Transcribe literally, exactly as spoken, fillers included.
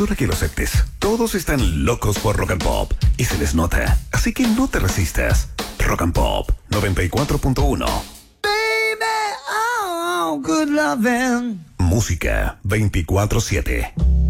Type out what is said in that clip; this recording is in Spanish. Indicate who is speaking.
Speaker 1: hora que lo aceptes. Todos están locos por Rock and Pop y se les nota. Así que no te resistas. Rock and Pop noventa y cuatro punto uno.
Speaker 2: Baby, oh, good loving.
Speaker 1: Música veinticuatro siete.